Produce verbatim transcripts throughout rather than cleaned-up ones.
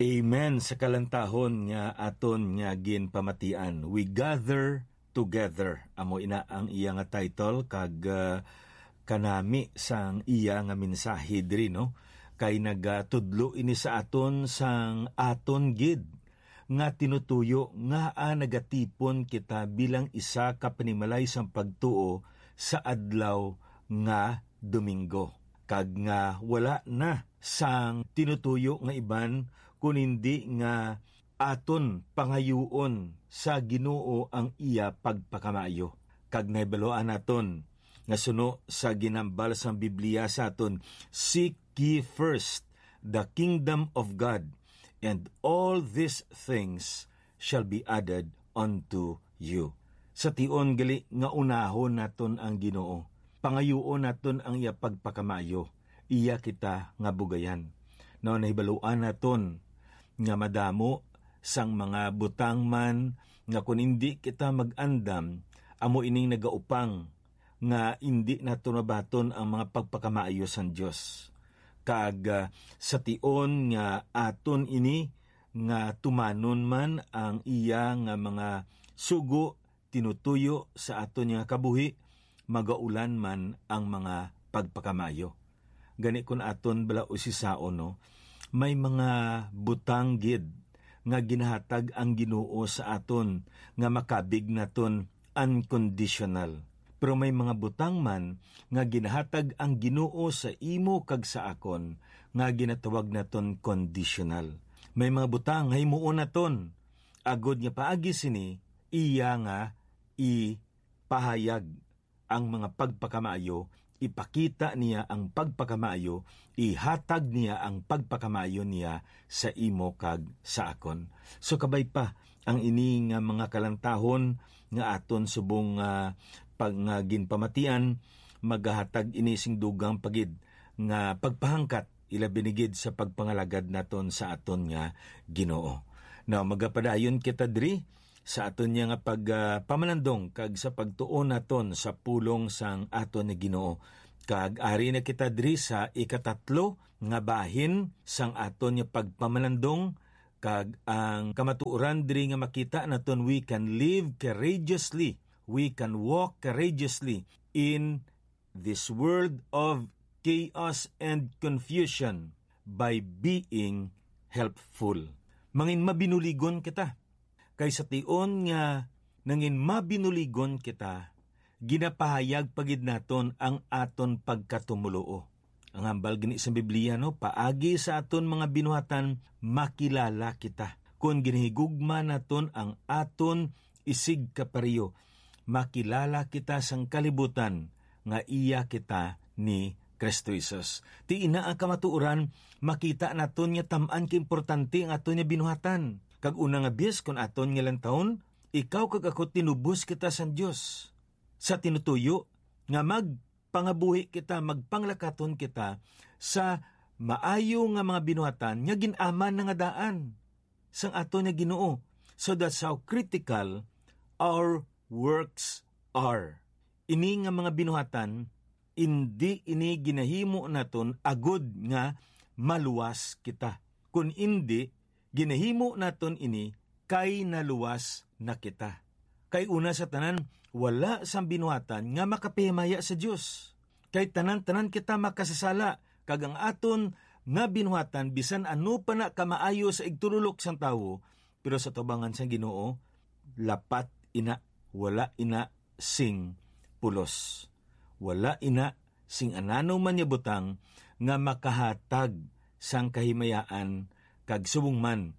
Amen sa kalantahon nga aton nga ginpamatian. We gather together. Amo ina ang iya nga title kag uh, kanami sang iya nga mensahe diri no. Kay nagatudlo ini sa aton sang aton gid nga tinutuyo nga a nagatipon kita bilang isa ka panimalay sang pagtuo sa adlaw nga Domingo. Kag nga wala na sang tinutuyo nga iban kun hindi nga aton pangayuon sa Ginoo ang iya pagpakamayo. Kag nahibaluan naton nga suno sa ginambal sang Biblia sa aton, seek ye first the kingdom of God, and all these things shall be added unto you. Sa tion gali nga unahon naton ang Ginoo, pangayuon naton ang iya pagpakamayo, iya kita nga bugayan. No, nahibaluan naton nga madamo sang mga butang man nga kung hindi kita mag-andam, amo ining nagaupang nga hindi nato nabaton ang mga pagpakamaayo sang Dios. Kag uh, sa tion nga aton ini nga tumanon man ang iya nga mga sugo tinutuyo sa aton nga kabuhi, magaulan man ang mga pagpakamayo. Gani kun aton bala usisaon no, may mga butang gid nga ginahatag ang Ginoo sa aton nga makabig naton unconditional. Pero may mga butang man nga ginahatag ang Ginoo sa imo kag sa akon nga ginatawag naton conditional. May mga butang nga himuon naton agod nga paagi sini iya nga ipahayag ang mga pagpakamaayo, ipakita niya ang pagpakamaayo, ihatag niya ang pagpakamaayo niya sa imo kag sa akon. So kabay pa ang ini nga mga kalantahon nga aton subong uh, pag uh, ginpamatian, magahatag ini sing dugang pagid nga pagpahangkat ila binigid sa pagpangalagad naton sa aton nga Ginoo. Now magapadayon kita diri sa aton niya nga pag uh, pamalandong kag sa pagtuon naton sa pulong sang aton ni Ginoo. Kag ari na kita diri sa ikatatlo nga bahin sang aton nga pagpamalandong, kag ang kamatuoran diri nga makita naton, we can live courageously, we can walk courageously in this world of chaos and confusion by being helpful. Mangin mabinuligon kita. Kay sa tion nga nangin mabinuligon kita, ginapahayag pagid naton ang aton pagkatumuloo. Ang hambal gini sa Biblia no, paagi sa aton mga binuhatan makilala kita. Kung ginhigugma naton ang aton isig kapariyo, makilala kita sang kalibutan nga iya kita ni Kristo Jesus. Ti ina ang kamatuoran, makita naton nga tam-an ka importante ang aton nga binuhatan. Kag una nga bias kung aton nga lang taon, ikaw kag ako tinubos kita sa Diyos. Sa tinutuyo, nga magpangabuhi kita, magpanglakaton kita sa maayo nga mga binuhatan, nga ginaman na nga daan sang aton nga Ginoo. So that's how critical our works are. Ini nga mga binuhatan, hindi ini ginahimo naton agud nga maluwas kita. Kung hindi, ginahimo naton ini kay naluwas na kita. Kay una sa tanan, wala sang binuhatan nga makapahimaya sa Dios. Kay tanan-tanan kita makasasala, kag ang aton nga binuhatan bisan ano pa na kamaayo sa igtululok sang tawo, pero sa tubangan sang Ginoo, lapat ina, wala ina sing pulos. Wala ina sing anano man niya butang nga makahatag sang kahimayaan kag subong man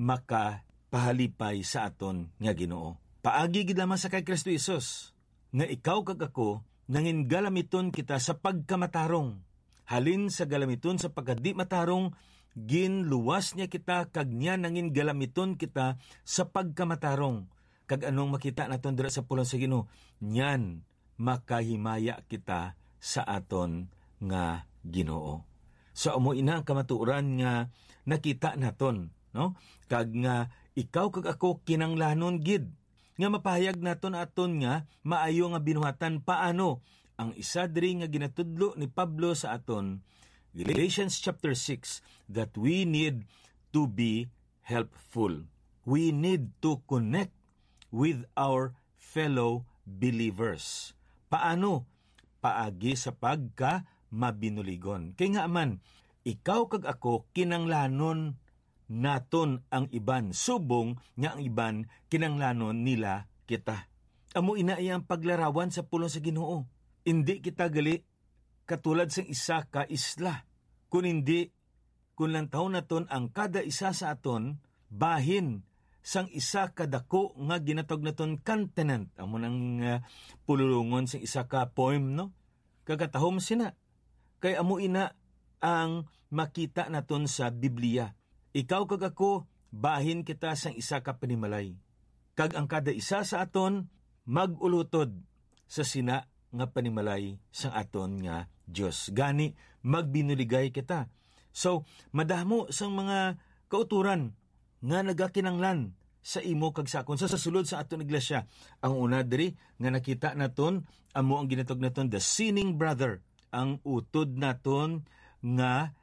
makapahalipay sa aton nga Ginoo. Paagi gid lamang sa kay Kristo Jesus nga ikaw kag ako nangin galamiton kita sa pagkamatarong. Halin sa galamiton sa pagkadi matarong, ginluwas niya kita kag niya nangin galamiton kita sa pagkamatarong. Kag anong makita naton dira sa pulong sa Ginoo? Nyan makahimaya kita sa aton nga Ginoo. So amo ina ang kamatuoran nga nakita naton, no? Kag nga ikaw kag ako kinanglanon gid nga mapahayag naton aton nga maayo nga binuhatan paano. Ang isa diri nga ginatudlo ni Pablo sa aton, Galatians chapter six, that we need to be helpful. We need to connect with our fellow believers. Paano? Paagi sa pagka mabinuligon. Kaya nga man, ikaw kag ako kinanglanon naton ang iban. Subong nga ang iban kinanglanon nila kita. Amo ina iyang paglarawan sa pulong sa Ginoo. Hindi kita gali katulad sa isa ka isla. Kung hindi, kung lang taon naton ang kada isa sa aton, bahin sang isa kadako nga ginatog naton continent. Amo nang uh, pululungon sa isa ka poem, no? Kagatahom sina. Kay amo ina ang makita naton sa Biblia. Ikaw kag ako, bahin kita sang isa ka panimalay. Kag ang kada isa sa aton, magulutod sa sina nga panimalay sang aton nga Diyos. Gani, magbinuligay kita. So, madamo sang mga kauturan nga nagakinanglan sa imo kag sakon sa sasulod sa aton iglesia. Ang una diri nga nakita naton amo ang ginatog naton the sinning brother, ang utod naton nga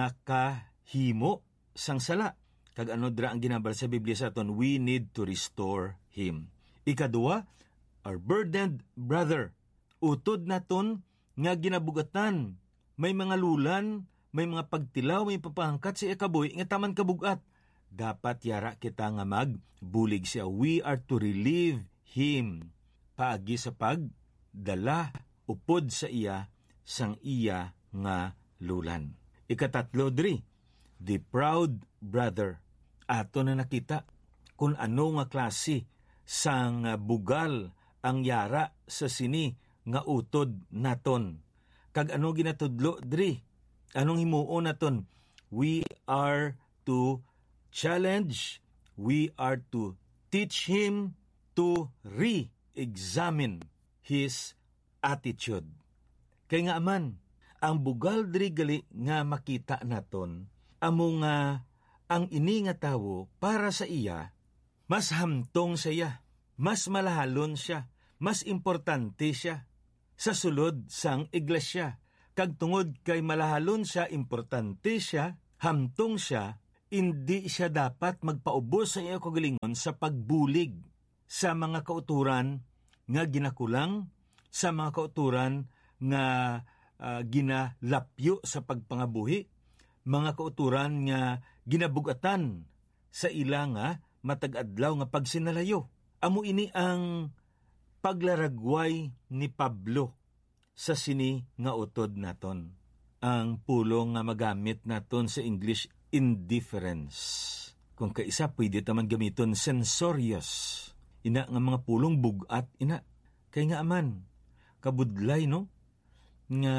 nakahimo sang sala. Kag ano dira ang ginabal sa Biblia sa aton, we need to restore him. Ikaduha, our burdened brother, utod naton nga ginabugatan, may mga lulan, may mga pagtilaw, may papahangkat sa ikaboy nga taman kabugat. Dapat yara kita nga magbulig siya. We are to relieve him. Paagi sa pagdala upod sa iya sang iya nga lulan. Ikatatlo diri, the proud brother. Ato na nakita kung ano nga klase sang bugal ang yara sa sini nga utod naton. Kag ano ginatudlo diri? Anong himuon naton? We are to challenge, we are to teach him to re-examine his attitude. Kaya nga man, ang bugal diri gali nga makita naton, amo nga ang ini nga tawo para sa iya, mas hamtong siya, mas malahalon siya, mas importante siya sa sulod sang iglesia. Kag tungod kay malahalon siya, importante siya, hamtong siya, hindi siya dapat magpaubos sa iyo kagalingon sa pagbulig sa mga kauturan nga ginakulang, sa mga kauturan nga uh, ginalapyo sa pagpangabuhi, mga kauturan nga ginabugatan sa ila nga matag-adlaw nga pagsinalayo. Amo ini ang paglaragway ni Pablo sa sini nga utod naton. Ang pulong nga magamit naton sa English, indifference. Kung kaisa, pwede taman gamiton censorious. Ina nga mga pulong bugat, ina. Kaya nga aman, kabudlay, no? Nga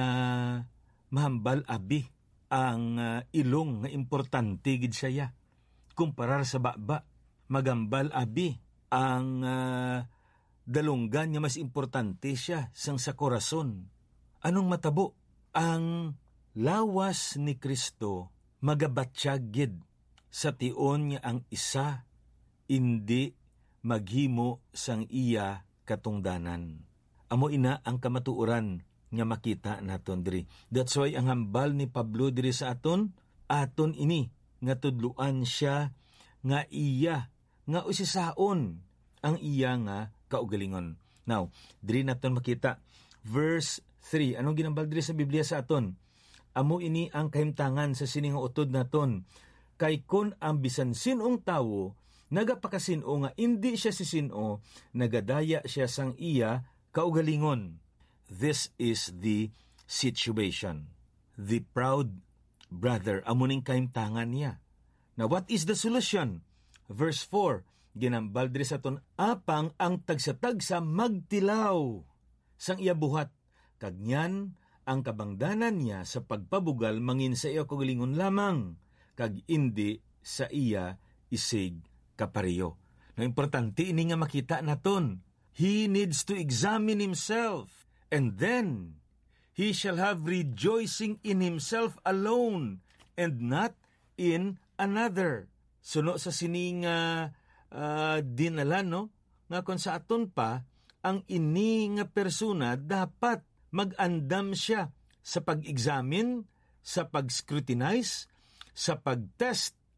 mahambal abi ang uh, ilong nga importante gid siya. Kumparar sa baba, magambal abi ang uh, dalunggan nga mas importante siya sang sa korason. Anong matabo? Ang lawas ni Kristo magabatsyagid sa tion nga ang isa hindi maghimo sang iya katungdanan. Amo ina ang kamatuoran nga makita naton diri. That's why ang hambal ni Pablo diri sa aton, aton ini nga tudluan siya nga iya nga usisaon ang iya nga kaugalingon. Now, diri naton makita verse three. Anong ginambal diri sa Biblia sa aton? Amo ini ang kahimtangan sa sining utod naton. Kay kun ang bisan sinong tawo nagapakasino nga hindi siya si sino, nagadaya siya sang iya kaugalingon. This is the situation. The proud brother, amo ning kahimtangan niya. Now, what is the solution? Verse four, ginambal diri sa aton, apang ang tagsa-tagsa magtilaw sang iya buhat. Kag nyan, ang kabangdanan niya sa pagpabugal mangin sa iya kaugalingon lamang, kag indi sa iya isig kapariyo. No, importante ini nga makita naton. He needs to examine himself, and then he shall have rejoicing in himself alone, and not in another. Suno sa sining uh, uh, dinala, no? Nga kung sa aton pa, ang ini nga persona dapat mag-andam siya sa pag-examine, sa pag-scrutinize, sa pag-test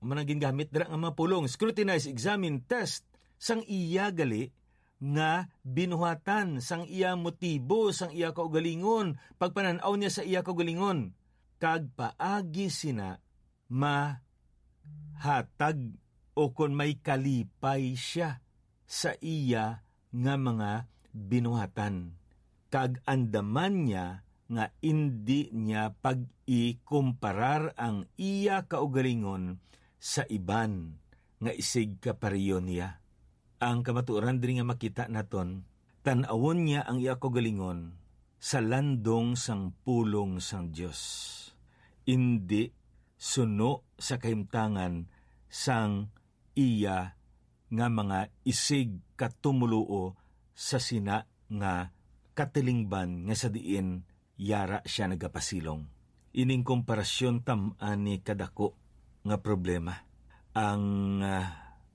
managing gamit dira nga mga pulong, scrutinize, examine, test, sang iya gali nga binuhatan, sang iya motibo, sang iya kaugalingon, pagpananaw niya sa iya kaugalingon, kag paagi sina mahatag o kon may kalipay siya sa iya nga mga binuhatan. Kag andaman niya nga indi niya pag-ikumparar ang iya kaugalingon sa iban nga isig kapariyo niya. Ang kamatuoran diri nga makita naton, tan-awon niya ang iya kaugalingon sa landong sang pulong sang Dios. Indi suno sa kahimtangan sang iya nga mga isig katumuluo sa sina nga katilingban nga sa diin yara siya nagapasilong. Ining komparasyon tam-an ni kadako nga problema. Ang uh,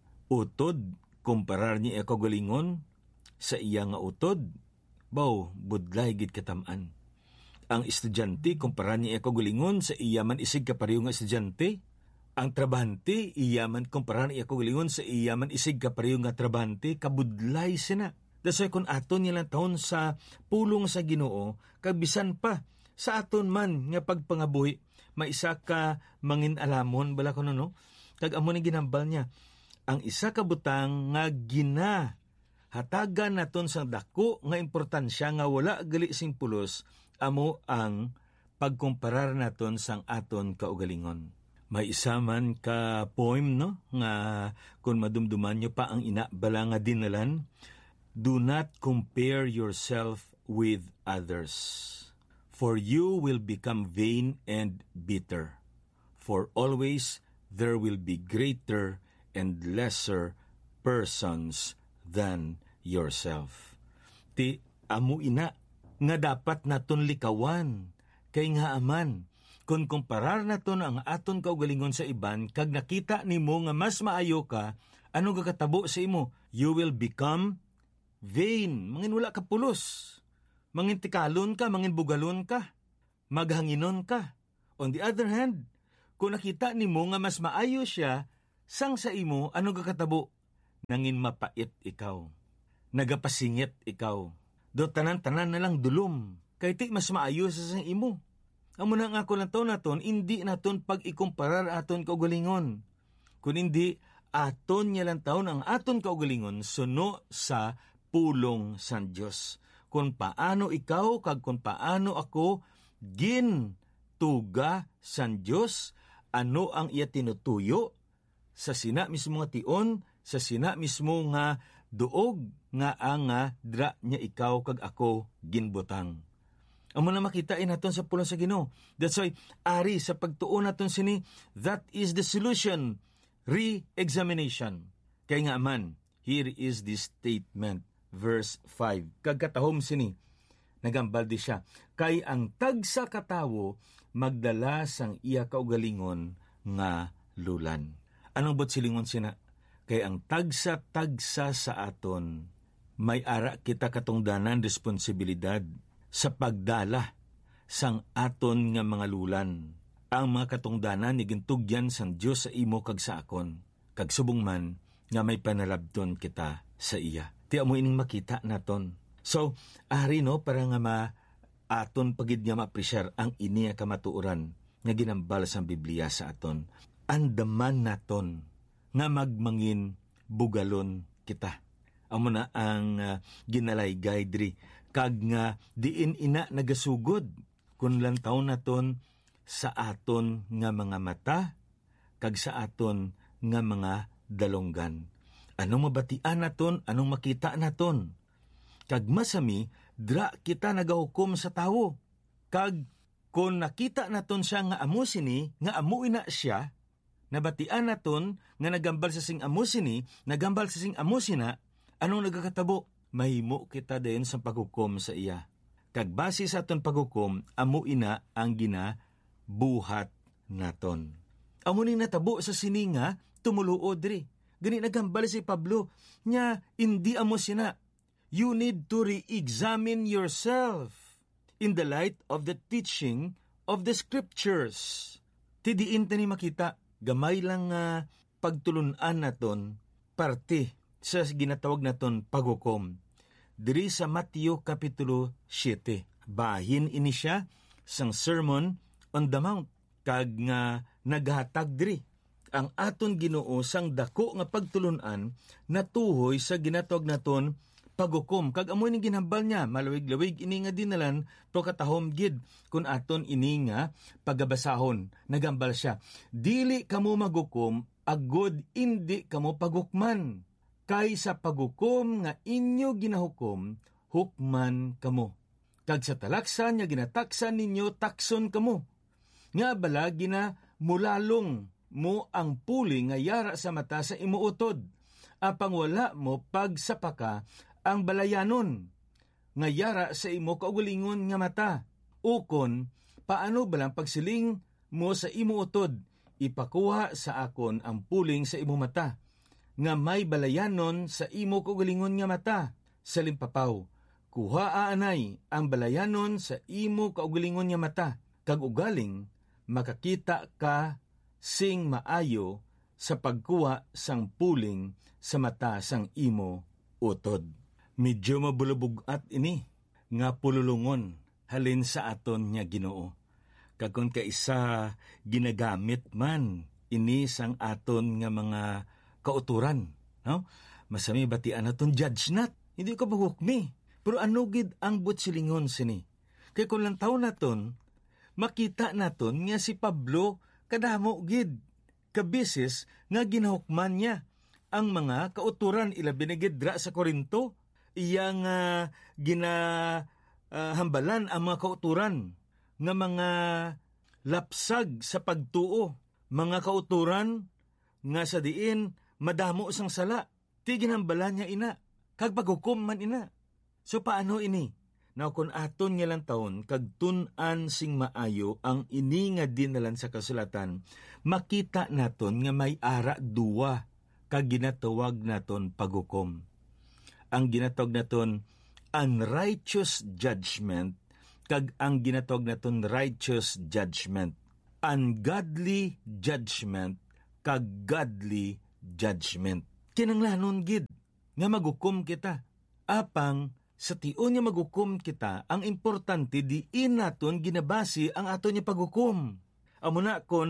utod, kumparar niya kaugalingon sa iya nga utod, baw, budlay gid katam-an. Ang estudyante, kumparar niya kaugalingon sa iya man isig kapariyo nga estudyante. Ang trabahante, iya man kumparar niya kaugalingon sa iya man isig kapariyo nga trabahante, kabudlay sina. Dasay kung aton niya lang taon sa pulong sa Ginoo, kabisan pa sa aton man nga pagpangabuhi, maisa ka mangin alamon, bala ko no, kag amo ni ginambal niya. Ang isa ka butang nga gina, hatagan naton sa dako nga importansya nga wala gali sing pulos, amo ang pagkumparar naton sang aton kaugalingon. May isa man ka poem no, nga kung madumduman nyo pa ang ina bala nga dinalan, do not compare yourself with others, for you will become vain and bitter. For always there will be greater and lesser persons than yourself. Ti amo ina nga dapat naton likawan, kay nga aman, kung kumparar naton ang aton kaugalingon sa iban, kag nakita nimo nga mas maayo ka, ano gakatabo sa imo? You will become vain, mangin wala ka pulos, mangin tikalon ka, mangin bugalon ka, maghanginon ka. On the other hand, kung nakita nimo nga mas maayo siya, sang sa imo, ano gakatabo? Nangin mapait ikaw, nagapasingit ikaw, do tanan-tanan na lang dulom, kay ti mas maayo sa sang imo. Amo na nga ko lang taon naton, hindi naton pag-ikumparar aton kaugalingon. Kung hindi, aton niya lang taon ang aton kaugalingon suno sa pulong san Diyos. Kung paano ikaw, kag kung paano ako, gin tuga san Diyos, ano ang iya tinutuyo, sa sina mismo nga tion, sa sina mismo nga duog, nga ang nga dra niya ikaw kag ako ginbutang. Amo na makitain naton sa pulong sa Ginoo. That's why, ari sa pagtuon naton sini, that is the solution, re-examination. Kaya nga man, here is this statement, verse five. Kagkatahom sini, nagambal di siya, kay ang tagsa katawo, magdala sang iya kaugalingon nga lulan. Anong bot silingon sina? Kay ang tagsa-tagsa sa aton, may ara kita katungdanan responsibilidad sa pagdala sang aton nga mga lulan. Ang mga katungdanan ni gintugyan sang Dios sa imo kag sa akon, kag subong man nga may panalabton kita sa iya. Ti amo ining makita naton. So, ari no, para nga ma aton pagid nga ma-appreciate ang ini nga kamatuoran nga ginambal sa Biblia sa aton. Andaman naton nga magmangin bugalon kita. Amo na ang uh, ginalaygay diri, kag nga diin ina nagasugod kun lantaw naton sa aton nga mga mata, kag sa aton nga mga dalonggan. Anong mabatian naton, anong makita naton? Kag masami, dra kita nagahukom sa tawo. Kag kung nakita naton siya nga amo sini, nga amo ina siya, nabatian naton nga nagambal sa sing amo sini, nagambal sa sing amo sina, anong nagakatabo? Mahimo kita din sa paghukom sa iya. Kag base sa aton paghukom, amo ina ang ginabuhat naton. Amo ni natabo sa sini nga tumuluod diri. Gani nagambal si Pablo, nya hindi amo sina. You need to re-examine yourself in the light of the teaching of the scriptures. Tidiin ta ni makita, gamay lang nga pagtulunan naton parte sa ginatawag naton paghukom. Diri sa Mateo Kapitulo seven, bahin ini siya sang Sermon on the Mount, kag nga naghatag diri ang aton Ginoo sang dako nga pagtulunan natuhoy sa ginatawag naton paghukom. Kag amoy ning ginhambal niya, malawig-lawig ini nga dinalan to katahom gid kun aton ini nga pagabasahon. Nagambal siya, dili kamo maghukom agod indi kamo paghukman. Kay sa paghukom nga inyo ginahukom, hukman kamo. Kag sa talaksan nga ginataksan ninyo, takson kamo. Nga bala gina mulalong mo ang puli nga yara sa mata sa imuutod. Apang wala mo pagsapaka ang balayanon nga yara sa imo kaugalingon nga mata. Ukon, paano balang pagsiling mo sa imuutod, ipakuha sa akon ang puling sa imo mata, nga may balayanon sa imo kaugalingon nga mata. Sa limpapaw, kuha anay ang balayanon sa imo kaugalingon nga mata, kag ugaling makakita ka sing maayo sa pagkuha sang puling sa mata sang imo utod. Medyo mabulubugat ini nga pululungon halin sa aton nga Ginoo. Kagkon ka isa ginagamit man ini sang aton nga mga kauturan, no? Masami batian naton judge not, hindi ko paghukmi. Pero ano gid ang butsilingon sini? Kay kung lang taon naton, makita naton nga si Pablo kadamo gid kabisis nga ginahukman niya ang mga kauturan ila binigidra sa Korinto. Iya nga ginahambalan uh, ang mga kauturan nga mga lapsag sa pagtuo, mga kauturan nga sa diin madamo sang sala. Ti ginhambalan niya ina, kag paghukom man ina. So paano ini? Now kung aton nga lang taon, kag tun-an sing maayo ang ini nga dinalan sa kasulatan, makita naton nga may ara duwa kag ginatawag naton paghukom. Ang ginatawag naton unrighteous judgment kag ang ginatawag naton righteous judgment. Ungodly judgment kag godly judgment. Kinanglanon gid nga maghukom kita. Apang sa tion nga maghukom kita, ang importante diin naton ginabasi ang aton nga paghukom. Amo na kon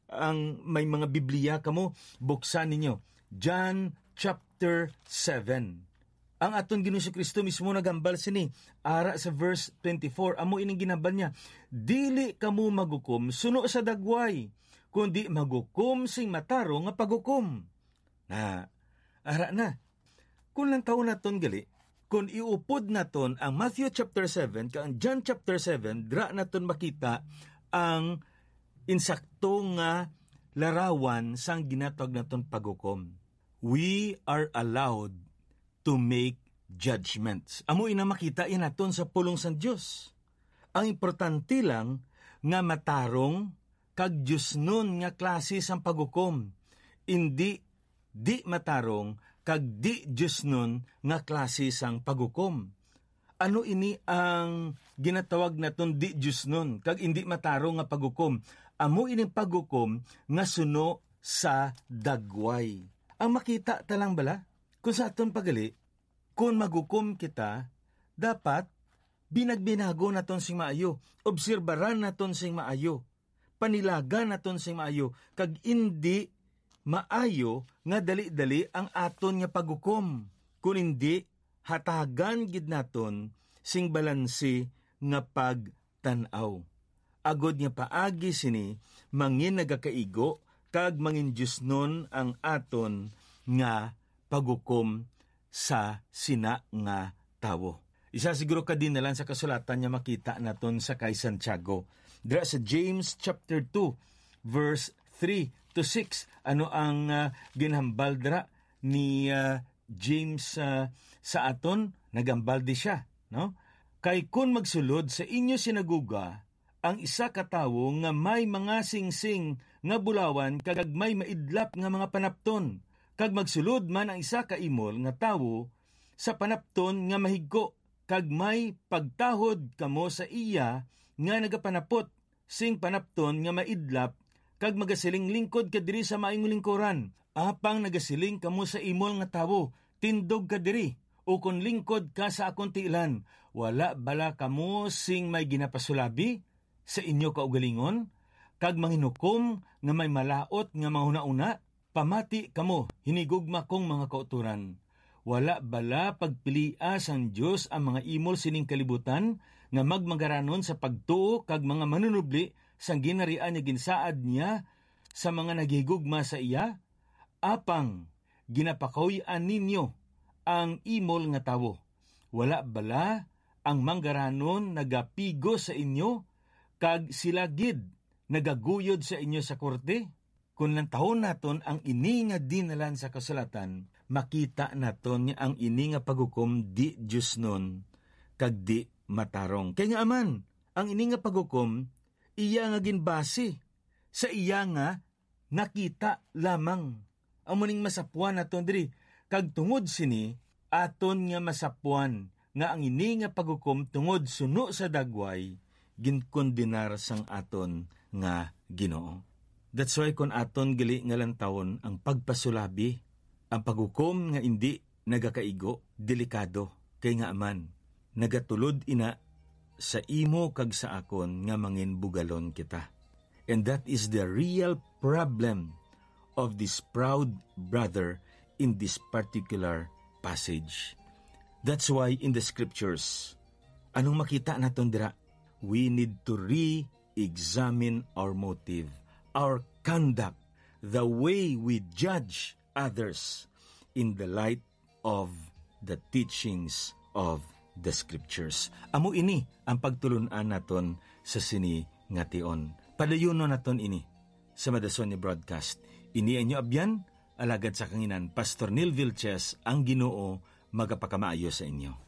ang may mga Biblia kamo, buksan ninyo John chapter seven. Ang aton Ginoo si Kristo mismo nagambal sini ara sa verse twenty-four. Amo ining ginambal niya, dili kamo maghukom suno sa dagway, kundi maghukom sing mataro nga paghukom. Na ara na kun lang taon naton gali, kung iupod naton ang Matthew chapter seven kang John chapter seven, dra naton makita ang insakto nga larawan sang ginatawag naton paghukom. We are allowed to make judgments. Amo ina makita yan naton sa pulong sang Dios. Ang importante lang nga matarong kag Dios nun nga klase sang paghukom. Indi di matarong kag di Diyos nun nga klase sang paghukom. Ano ini ang ginatawag naton di Diyos nun kag indi matarong nga paghukom? Amo ini paghukom nga suno sa dagway. Ang makita talang bala, kung sa aton pagali, kung maghukom kita, dapat binagbinago naton sing maayo, obserbaran naton sing maayo, panilagan naton sing maayo, kag indi maayo nga dali-dali ang aton nga paghukom. Kung hindi, hatagan gid naton sing balansi nga pagtanaw. Agod nga paagi sini, mangin nagakaigo, kag mangin Diyos nun ang aton nga paghukom sa sina nga tawo. Isa siguro ka din nalang sa kasulatan niya makita naton sa kay Santiago. Dira sa James chapter two, verse three to six, ano ang uh, ginhambal dira ni uh, James uh, sa aton? Nagambal di siya, no? Kay kun magsulod sa inyo sinaguga ang isa ka tawo nga may mga singsing nga bulawan kag may maidlap nga mga panapton, kag magsulod man ang isa ka imol nga tawo sa panapton nga mahigko, kag may pagtahod kamo sa iya nga nagapanapot sing panapton nga maidlap, kag magasiling lingkod ka diri sa maayong lingkuran. Apang nagasiling kamo sa imol nga tawo, tindog ka diri, o kung lingkod ka sa akong tiilan, wala bala kamo sing may ginapasulabi sa inyo kaugalingon, kag manginukom nga may malaot nga mahuna-una, pamati kamo, hinigugma kong mga kauturan. Wala bala pagpilia sang Dios ang mga imol sining kalibutan nga magmagaranon sa pagtuo kag mga manunubli sang ginarian niya ginsaad niya sa mga naghigugma sa iya, apang ginapakaw-an ninyo ang imol nga tawo. Wala bala ang manggaranon nagapigo sa inyo kag sila gid nagaguyod sa inyo sa korte? Kung lantahon naton ang ini nga dinalan sa kasulatan, makita naton nga ang ini nga paghukom di Diyos nun, kag di matarong. Kaya nga aman, ang ini nga paghukom, iya nga ginbase, sa iya nga nakita lamang. Ang muning masapuan naton diri, kag tungod sini, aton nga masapuan, nga ang ini nga paghukom tungod suno sa dagway, ginkondenar sang aton nga Ginoo. That's why kung aton gali nga lantawon ang pagpasulabi, ang paghukom nga hindi nagakaigo, delikado, kay nga aman, nagatulod ina sa imo kag sa akon nga mangin bugalon kita. And that is the real problem of this proud brother in this particular passage. That's why in the scriptures, anong makita naton dira? We need to re-examine our motive, our conduct, the way we judge others in the light of the teachings of the scriptures. Amo ini ang pagtulunan naton sa sini nga tion. Padayuno naton ini sa Madason ni Broadcast. Ini anyo abyan, alagad sa kanginan, Pastor Neil Vilches, ang Ginoo, magapakamaayo sa inyo.